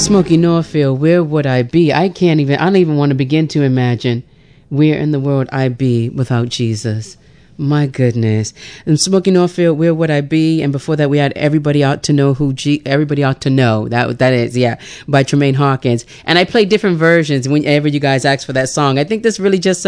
Smokey Norfield, where would I be? I don't even want to begin to imagine where in the world I'd be without Jesus. My goodness. And Smokey Norfield, where would I be? And before that, we had Everybody Ought to Know Everybody Ought to Know. That is, by Tremaine Hawkins. And I played different versions whenever you guys asked for that song. I think this really just,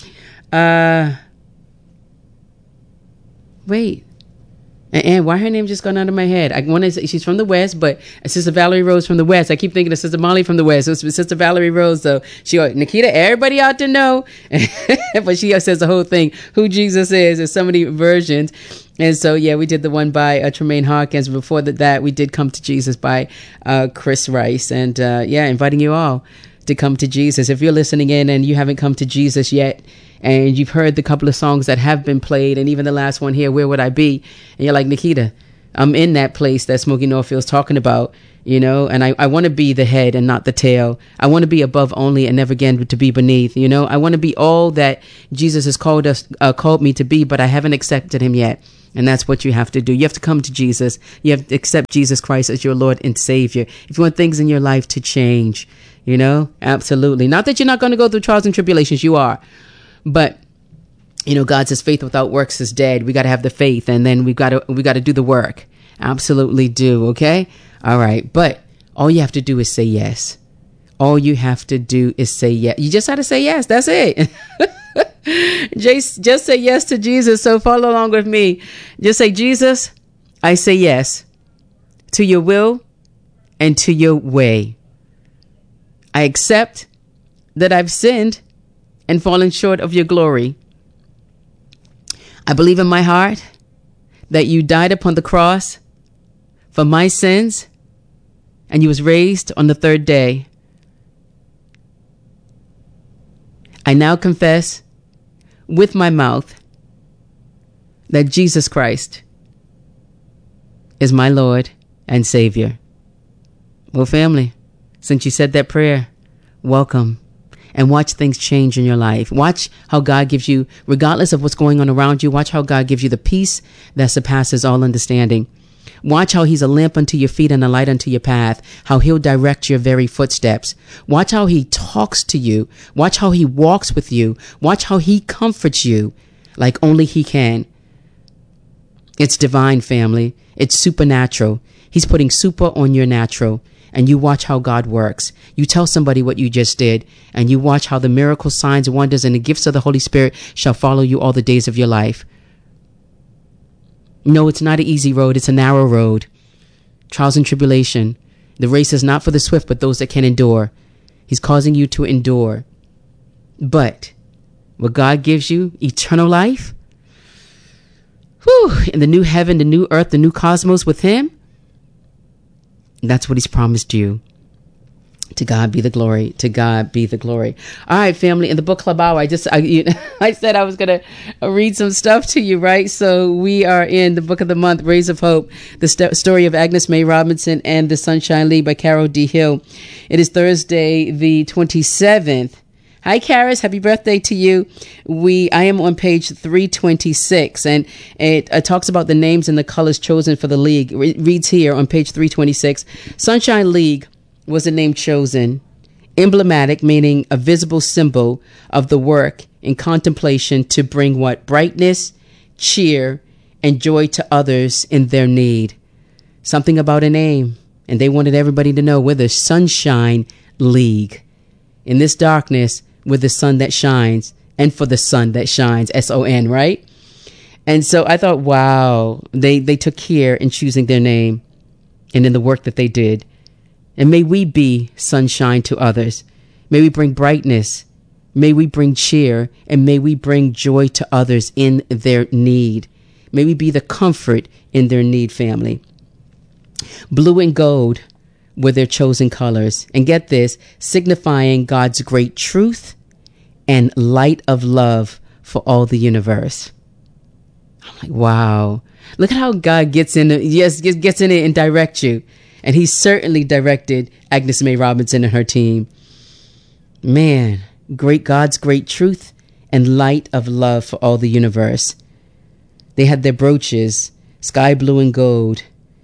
wait. And why her name just gone out of my head? I want to say she's from the West, but Sister Valerie Rose from the West. I keep thinking of Sister Molly from the West. It was Sister Valerie Rose, though. Nikita, everybody ought to know. But she says the whole thing, who Jesus is. There's so many versions. And so, we did the one by Tremaine Hawkins. Before that, we did Come to Jesus by Chris Rice. And inviting you all to come to Jesus. If you're listening in and you haven't come to Jesus yet, and you've heard the couple of songs that have been played, and even the last one here, Where Would I Be? And you're like, Nikita, I'm in that place that Smokey Norfield's talking about, and I want to be the head and not the tail. I want to be above only and never again to be beneath, I want to be all that Jesus has called me to be, but I haven't accepted him yet. And that's what you have to do. You have to come to Jesus. You have to accept Jesus Christ as your Lord and Savior. If you want things in your life to change, absolutely. Not that you're not going to go through trials and tribulations. You are. But, God says faith without works is dead. We got to have the faith, and then we got to do the work. Absolutely do. Okay. All right. But all you have to do is say yes. All you have to do is say yes. You just have to say yes. That's it. Just say yes to Jesus. So follow along with me. Just say, Jesus, I say yes to your will and to your way. I accept that I've sinned and fallen short of your glory. I believe in my heart that you died upon the cross for my sins, and you was raised on the third day. I now confess with my mouth that Jesus Christ is my Lord and Savior. Well, family, since you said that prayer, welcome. And watch things change in your life. Watch how God gives you, regardless of what's going on around you, watch how God gives you the peace that surpasses all understanding. Watch how he's a lamp unto your feet and a light unto your path, how he'll direct your very footsteps. Watch how he talks to you. Watch how he walks with you. Watch how he comforts you like only he can. It's divine, family. It's supernatural. He's putting super on your natural. And you watch how God works. You tell somebody what you just did, and you watch how the miracles, signs, wonders, and the gifts of the Holy Spirit shall follow you all the days of your life. No, it's not an easy road. It's a narrow road. Trials and tribulation. The race is not for the swift, but those that can endure. He's causing you to endure. But what God gives you, eternal life, in the new heaven, the new earth, the new cosmos with him, that's what he's promised you. To God be the glory. To God be the glory. All right, family. In the book club hour, I said I was going to read some stuff to you, right? So we are in the book of the month, Rays of Hope, the story of Agnes May Robinson and the Sunshine League by Carol D. Hill. It is Thursday, the 27th. Hi, Karis. Happy birthday to you. I am on page 326, and it talks about the names and the colors chosen for the league. It reads here on page 326, Sunshine League was a name chosen, emblematic, meaning a visible symbol of the work in contemplation to bring what? Brightness, cheer, and joy to others in their need. Something about a name, and they wanted everybody to know we're the Sunshine League. In this darkness, with the sun that shines, and for the sun that shines, S-O-N, right? And so I thought, wow, they took care in choosing their name and in the work that they did. And may we be sunshine to others. May we bring brightness. May we bring cheer, and may we bring joy to others in their need. May we be the comfort in their need, family. Blue and gold were their chosen colors. And get this, signifying God's great truth and light of love for all the universe. I'm like, wow. Look at how God gets in it and directs you. And he certainly directed Agnes May Robinson and her team. Man, God's great truth and light of love for all the universe. They had their brooches, sky blue and gold,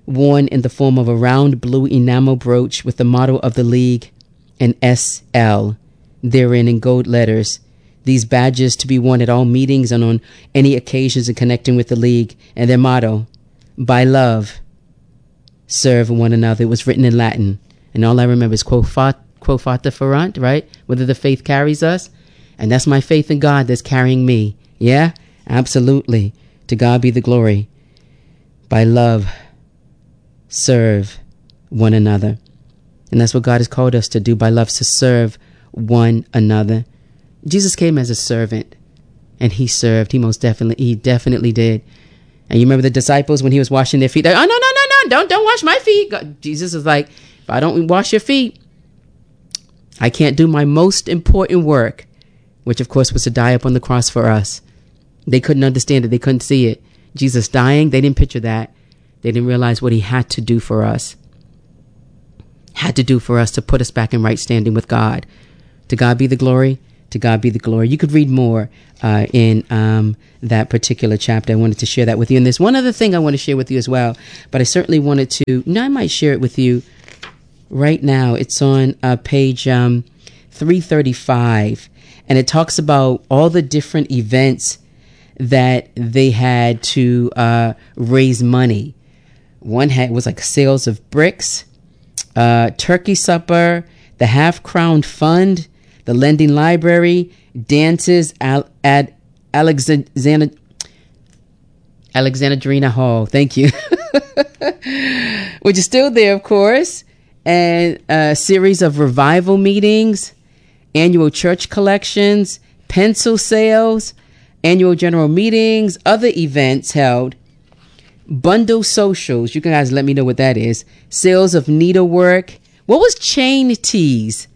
worn in the form of a round blue enamel brooch with the motto of the league and SL therein in gold letters. These badges to be worn at all meetings and on any occasions in connecting with the league. And their motto, by love, serve one another. It was written in Latin. And all I remember is quo fata ferant, right? Whether the faith carries us. And that's my faith in God that's carrying me. Yeah, absolutely. To God be the glory. By love, serve one another. And that's what God has called us to do, by love, to serve one another. Jesus came as a servant, and he served. He definitely did. And you remember the disciples when he was washing their feet? Oh, no, don't wash my feet. God, Jesus was like, if I don't wash your feet, I can't do my most important work, which of course was to die up on the cross for us. They couldn't understand it. They couldn't see it. Jesus dying, they didn't picture that. They didn't realize what he had to do for us. Had to do for us to put us back in right standing with God. To God be the glory. To God be the glory. You could read more in that particular chapter. I wanted to share that with you. And there's one other thing I want to share with you as well. But I certainly wanted to, I might share it with you right now. It's on page 335. And it talks about all the different events that they had to raise money. One was like sales of bricks, turkey supper, the Half Crown Fund, the Lending Library, dances at Alexandrina Hall. Thank you. Which is still there, of course. And a series of revival meetings, annual church collections, pencil sales, annual general meetings, other events held, bundle socials. You guys let me know what that is. Sales of needlework. What was chain teas?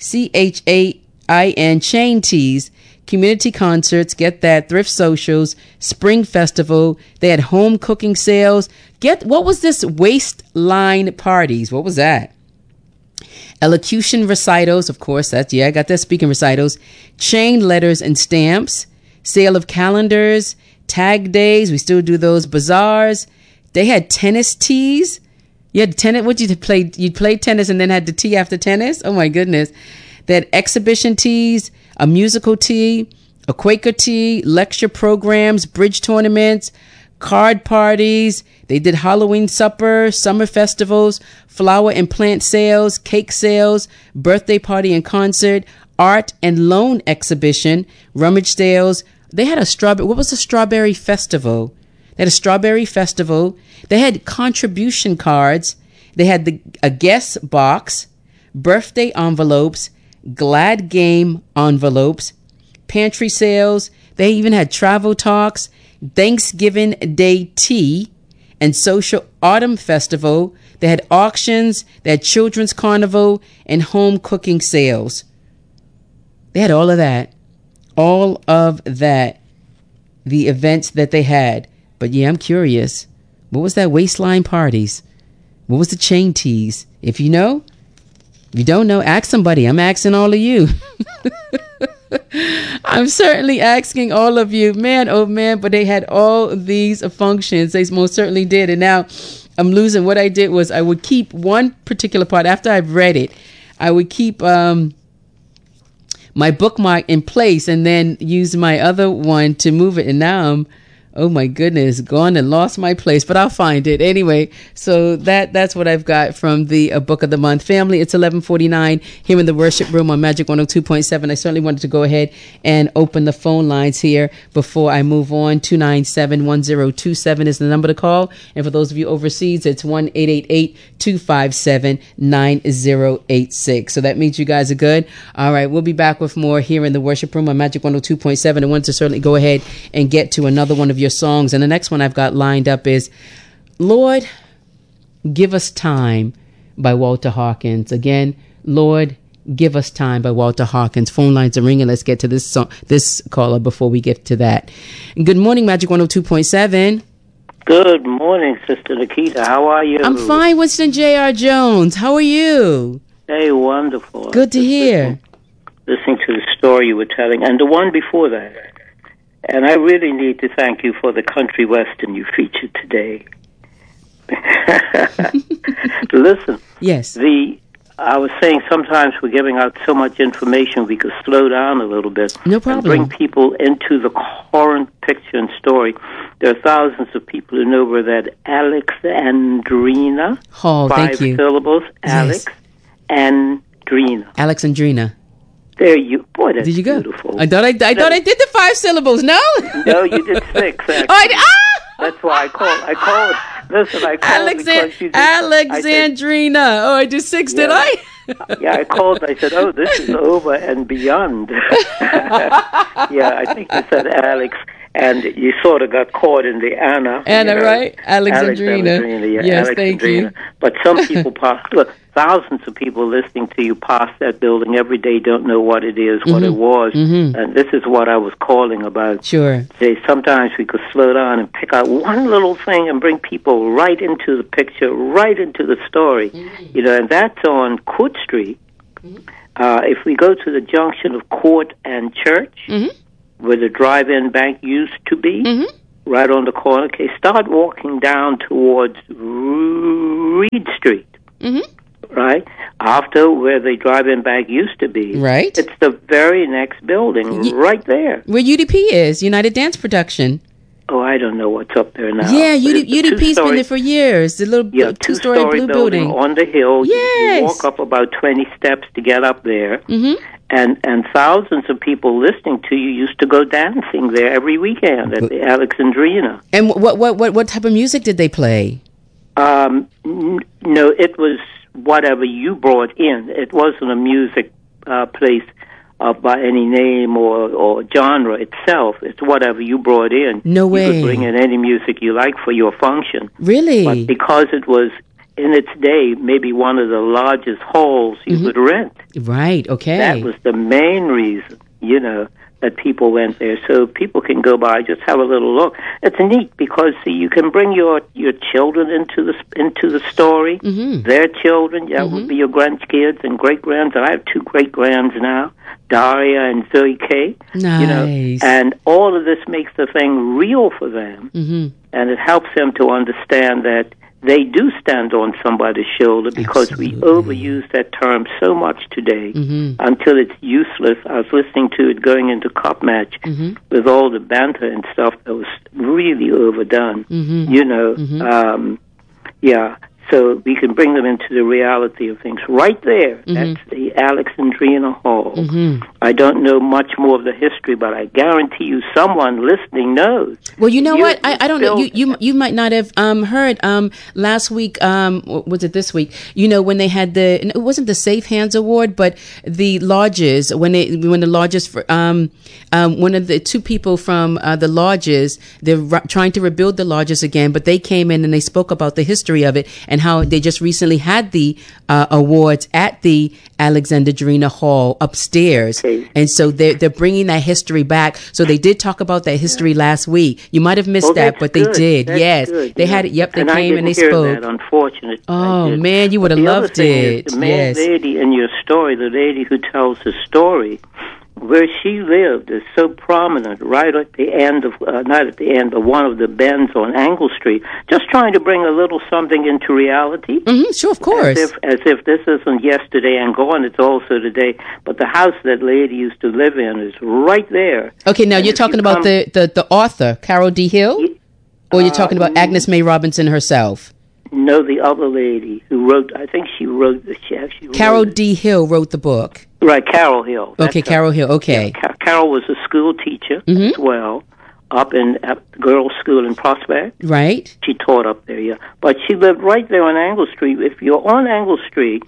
CHAIN, chain teas. Community concerts, get that. Thrift socials, spring festival. They had home cooking sales. What was this? Waistline parties. What was that? Elocution recitals, of course. I got that. Speaking recitals. Chain letters and stamps. Sale of calendars. Tag days. We still do those. Bazaars. They had tennis teas. You had tennis. What you play? You played tennis and then had the tea after tennis. Oh my goodness. They had exhibition teas, a musical tea, a Quaker tea, lecture programs, bridge tournaments, card parties. They did Halloween supper, summer festivals, flower and plant sales, cake sales, birthday party and concert, art and loan exhibition, rummage sales. They had what was a strawberry festival? They had a strawberry festival. They had contribution cards. They had a guest box, birthday envelopes, glad game envelopes, pantry sales. They even had travel talks, Thanksgiving Day tea, and social autumn festival. They had auctions. They had children's carnival and home cooking sales. They had all of that. All of that. The events that they had. But yeah, I'm curious. What was that waistline parties? What was the chain teas? If you know, if you don't know, ask somebody. I'm asking all of you. I'm certainly asking all of you. Man, oh man, but they had all these functions. They most certainly did. And now I'm losing. What I did was I would keep one particular part. After I've read it, I would keep my bookmark in place and then use my other one to move it. And now I'm, oh my goodness, gone and lost my place, but I'll find it anyway. So that's what I've got from the book of the month. Family, it's 11:49 here in the worship room on Magic 102.7. I certainly wanted to go ahead and open the phone lines here before I move on. 297-1027 is the number to call. And for those of you overseas, it's 1-888-257-9086. So that means you guys are good. All right, we'll be back with more here in the worship room on Magic 102.7. I want to certainly go ahead and get to another one of your songs. And the next one I've got lined up is Lord, Give Us Time by Walter Hawkins. Again, Lord, Give Us Time by Walter Hawkins. Phone lines are ringing. Let's get to this song, this caller before we get to that. Good morning, Magic 102.7. Good morning, Sister Nikita. How are you? I'm fine, Winston J.R. Jones. How are you? Hey, wonderful. Good to hear. Listening to the story you were telling, and the one before that. And I really need to thank you for the country western you featured today. Listen. Yes. I was saying sometimes we're giving out so much information we could slow down a little bit. No problem. And bring people into the current picture and story. There are thousands of people who know where that Alexandrina. Oh, thank you. 5 syllables. Yes. Alexandrina. Alexandrina. There you, boy, that's Did you go? beautiful. I thought I did the 5 syllables. No. No, you did 6. Actually. That's why I called. Listen, I called because you did, Alexandrina. I did 6, did I? Yeah, I called. I said, "Oh, this is over and beyond." Yeah, I think you said Alex, and you sort of got caught in the Anna. Right? Alexandrina. Yeah, yes, Alexandrina. thank you. But some people look, thousands of people listening to you pass that building every day don't know what it is, what it was, and this is what I was calling about. Sure. Sometimes we could slow down and pick out one little thing and bring people right into the picture, right into the story, and that's on Court Street. If we go to the junction of Court and Church, where the drive-in bank used to be, right on the corner, start walking down towards Reed Street. Right? After where the drive-in bank used to be. Right. It's the very next building, right there. Where UDP is, United Dance Production. Oh, I don't know what's up there now. Yeah, UDP's been there for years. The little two-story blue building. On the hill. Yes. You walk up about 20 steps to get up there. And thousands of people listening to you used to go dancing there every weekend at the Alexandrina. And what type of music did they play? No, it was whatever you brought in. It wasn't a music place by any name or genre itself. It's whatever you brought in. No way. You could bring in any music you like for your function. Really? But because it was, in its day, maybe one of the largest halls you could rent. Right, okay. That was the main reason, that people went there. So people can go by, just have a little look. It's neat because, see, you can bring your children into the story, their children, that would be your grandkids and great-grands. I have 2 great-grands now, Daria and Zoe K. Nice. And all of this makes the thing real for them, and it helps them to understand that they do stand on somebody's shoulder, because we overuse that term so much today until it's useless. I was listening to it going into Cup Match with all the banter and stuff that was really overdone, yeah. So we can bring them into the reality of things right there. That's the Alexandrina Hall. I don't know much more of the history, but I guarantee you someone listening knows. Well, you know what? I don't know. You might not have heard last week, was it this week? When they had it wasn't the Safe Hands Award, but the lodges, when the lodges, one of the 2 people from the lodges, they're trying to rebuild the lodges again, but they came in and they spoke about the history of it and how they just recently had the awards at the Alexandrina Hall upstairs. And so they're bringing that history back. So they did talk about that history last week. You might have missed that, but they did. That's yes. good. They had it. Yep, they came and they spoke. That, unfortunately. Oh, man, you would have loved it. The main lady in your story, the lady who tells the story, where she lived is so prominent, right at the end of, not at the end, but one of the bends on Angle Street, just trying to bring a little something into reality. Sure, of course. As if this isn't yesterday and gone, it's also today. But the house that lady used to live in is right there. Okay, now you're talking about the author, Carol D. Hill? Or you're talking about Agnes May Robinson herself? No, the other lady who wrote, I think she actually wrote Carol D. Hill wrote the book. Right, Carol Hill. Okay, Carol Hill, okay. Yeah, Carol was a school teacher as well, up in at girls' school in Prospect. Right. She taught up there, yeah. But she lived right there on Angle Street. If you're on Angle Street,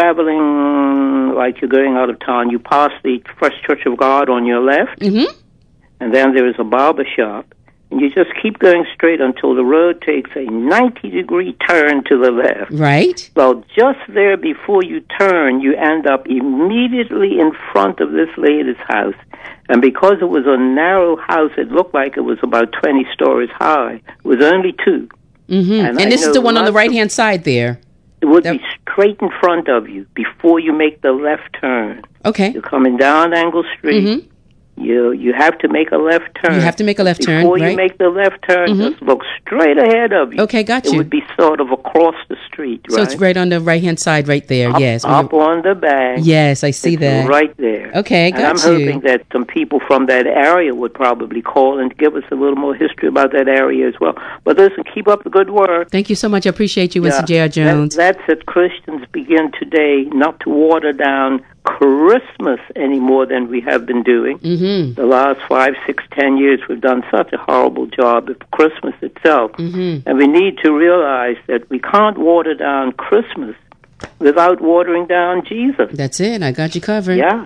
traveling like you're going out of town, you pass the First Church of God on your left, and then there is a barber shop. And you just keep going straight until the road takes a 90-degree turn to the left. Right. Well, just there before you turn, you end up immediately in front of this lady's house. And because it was a narrow house, it looked like it was about 20 stories high. It was only 2. And this is the one on the right-hand side there. It would be straight in front of you before you make the left turn. Okay. You're coming down Angle Street. You have to make a left turn. You have to make a left turn, Before right? you make the left turn, just look straight ahead of you. Okay, got It you. would be sort of across the street, right? So it's right on the right-hand side right there, yes. Up on the back. Yes, I see It's that. right there. Okay, got and I'm you. hoping that some people from that area would probably call and give us a little more history about that area as well. But listen, keep up the good work. Thank you so much. I appreciate you, Winston J.R. Jones. That's it. Christians begin today not to water down Christmas any more than we have been doing. Mm-hmm. The last 5, 6, 10 years, we've done such a horrible job of Christmas itself. Mm-hmm. And we need to realize that we can't water down Christmas without watering down Jesus. That's it. I got you covered. Yeah.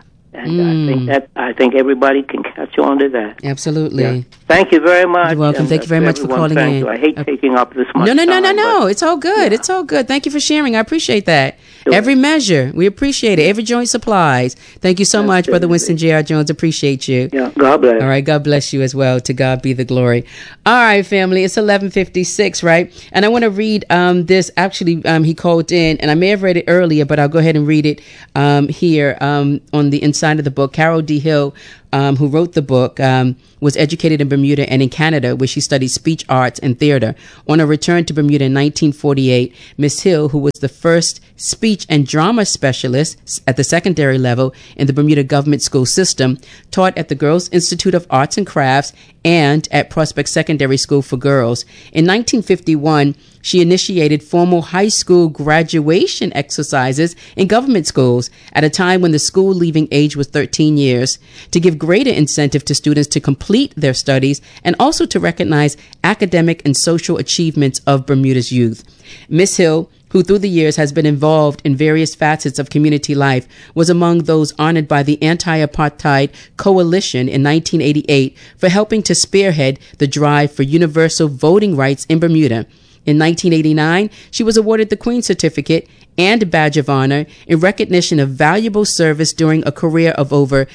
And I think everybody can catch on to that. Absolutely. Yeah. Thank you very much. You're welcome. Thank you very much for calling thank in. You. I hate taking up this much No. time, It's all good. Yeah. It's all good. Thank you for sharing. I appreciate that. Sure. Every measure. We appreciate it. Every joint supplies. Thank you so much, Brother Winston J.R. Jones. Appreciate you. Yeah. God bless. All right. God bless you as well. To God be the glory. All right, family. It's 11:56, right? And I want to read this. Actually, he called in, and I may have read it earlier, but I'll go ahead and read it here on the inside of the book. Carol D. Hill, who wrote the book, was educated in Bermuda and in Canada, where she studied speech arts and theater. On her return to Bermuda in 1948, Miss Hill, who was the first speech and drama specialist at the secondary level in the Bermuda government school system, taught at the Girls Institute of Arts and Crafts and at Prospect Secondary School for Girls. In 1951, she initiated formal high school graduation exercises in government schools at a time when the school leaving age was 13 years, to give greater incentive to students to complete their studies and also to recognize academic and social achievements of Bermuda's youth. Miss Hill, who through the years has been involved in various facets of community life, was among those honored by the Anti-Apartheid Coalition in 1988 for helping to spearhead the drive for universal voting rights in Bermuda. In 1989, she was awarded the Queen's Certificate and Badge of Honor in recognition of valuable service during a career of over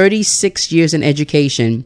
36 years in education.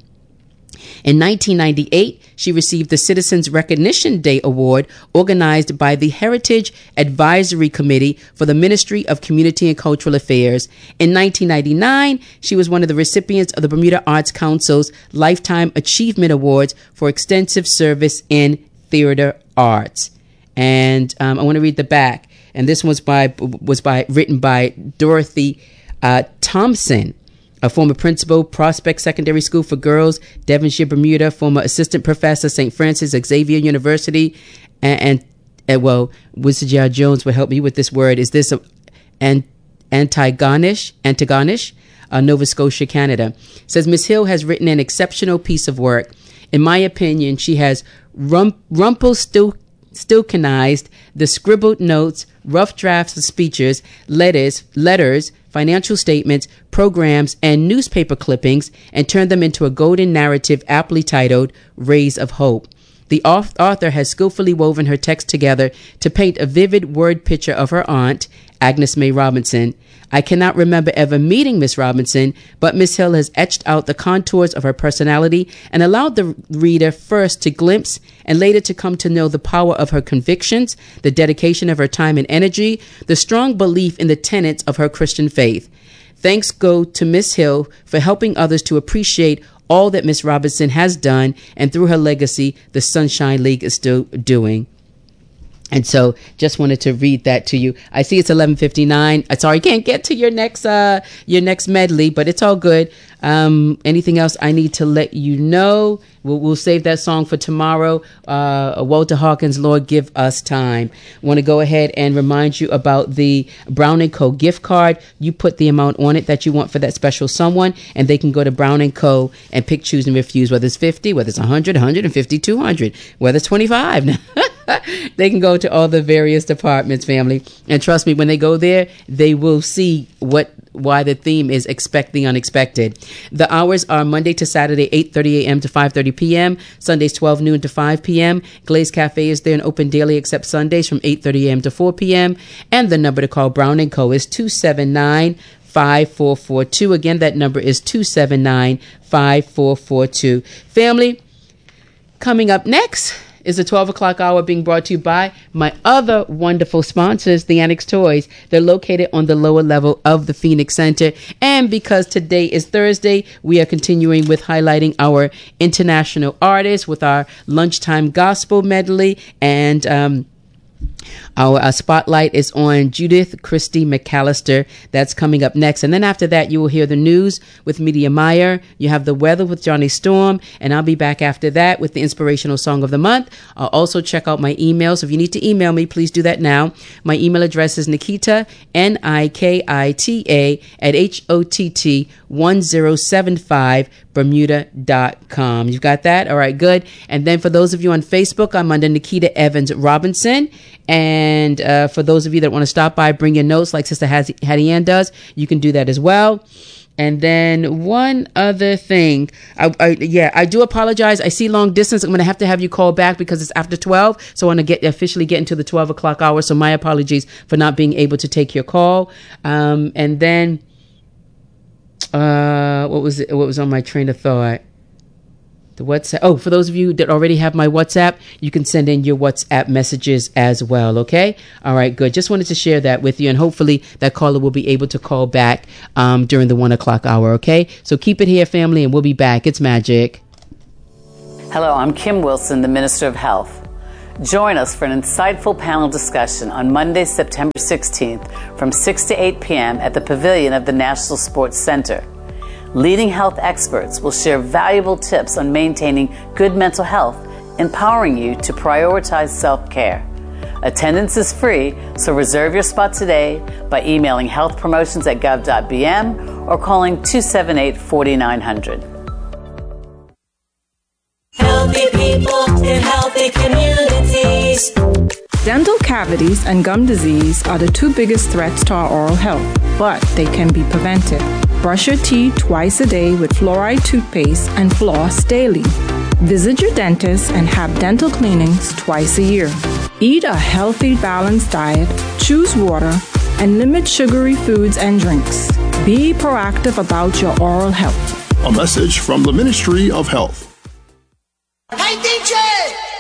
In 1998, she received the Citizens Recognition Day Award organized by the Heritage Advisory Committee for the Ministry of Community and Cultural Affairs. In 1999, she was one of the recipients of the Bermuda Arts Council's Lifetime Achievement Awards for extensive service in theater arts. And I want to read the back. And this was written by Dorothy Thompson, a former principal, Prospect Secondary School for Girls, Devonshire, Bermuda, former assistant professor, St. Francis Xavier University, and Winston J.R. Jones will help me with this word. Is this Antigonish, Nova Scotia, Canada? Says Miss Hill has written an exceptional piece of work. In my opinion, she has Rumpelstiltskinized the scribbled notes, rough drafts of speeches, letters, financial statements, programs, and newspaper clippings, and turned them into a golden narrative aptly titled Rays of Hope. The author has skillfully woven her text together to paint a vivid word picture of her aunt, Agnes May Robinson. I cannot remember ever meeting Miss Robinson, but Miss Hill has etched out the contours of her personality and allowed the reader first to glimpse and later to come to know the power of her convictions, the dedication of her time and energy, the strong belief in the tenets of her Christian faith. Thanks go to Miss Hill for helping others to appreciate all that Miss Robinson has done, and through her legacy, the Sunshine League is still doing. And so just wanted to read that to you. I see it's 11:59. Sorry, can't get to your next medley, but it's all good. Anything else I need to let you know? We'll save that song for tomorrow. Walter Hawkins, Lord, Give Us Time. Want to go ahead and remind you about the Brown & Co. gift card. You put the amount on it that you want for that special someone, and they can go to Brown & Co. and pick, choose, and refuse, whether it's 50, whether it's 100, 150, 200, whether it's 25. They can go to all the various departments, family. And trust me, when they go there, they will see why the theme is Expect the Unexpected. The hours are Monday to Saturday, 8:30 a.m. to 5:30 p.m., Sundays 12 noon to 5 p.m. Glaze Cafe is there and open daily except Sundays from 8:30 a.m. to 4 p.m. And the number to call Brown & Co. is 279-5442. Again, that number is 279-5442. Family, coming up next is the 12 o'clock hour being brought to you by my other wonderful sponsors, the Annex Toys. They're located on the lower level of the Phoenix Center. And because today is Thursday, we are continuing with highlighting our international artists with our lunchtime gospel medley. And our spotlight is on Judith Christie McAllister. That's coming up next. And then after that, you will hear the news with Media Meyer. You have the weather with Johnny Storm. And I'll be back after that with the inspirational song of the month. I'll also check out my email. So if you need to email me, please do that now. My email address is Nikita, Nikita, at HOTT1075 Bermuda.com. You've got that? All right, good. And then for those of you on Facebook, I'm under Nikita Evans Robinson. And for those of you that want to stop by, bring your notes like Sister Hattie Ann does. You can do that as well. And then one other thing. I do apologize. I see long distance. I'm going to have you call back because it's after 12. So I want to officially get into the 12 o'clock hour. So my apologies for not being able to take your call. And then what was on my train of thought? The WhatsApp. Oh, for those of you that already have my WhatsApp, you can send in your WhatsApp messages as well. Okay. All right. Good. Just wanted to share that with you, and hopefully that caller will be able to call back during the 1 o'clock hour. Okay. So keep it here, family, and we'll be back. It's magic. Hello, I'm Kim Wilson, the Minister of Health. Join us for an insightful panel discussion on Monday, September 16th from 6 to 8 p.m. at the Pavilion of the National Sports Center. Leading health experts will share valuable tips on maintaining good mental health, empowering you to prioritize self-care. Attendance is free, so reserve your spot today by emailing healthpromotions@gov.bm or calling 278-4900. Healthy people in healthy communities. Dental cavities and gum disease are the two biggest threats to our oral health, but they can be prevented. Brush your teeth twice a day with fluoride toothpaste and floss daily. Visit your dentist and have dental cleanings twice a year. Eat a healthy, balanced diet, choose water, and limit sugary foods and drinks. Be proactive about your oral health. A message from the Ministry of Health. Hey, DJ!